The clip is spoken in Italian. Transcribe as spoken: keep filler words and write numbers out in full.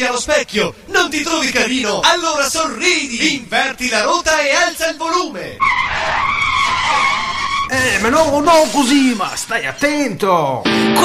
Guardati allo specchio, non ti trovi carino? Allora sorridi, inverti la ruota e alza il volume. Eh, ma no, no così, ma stai attento.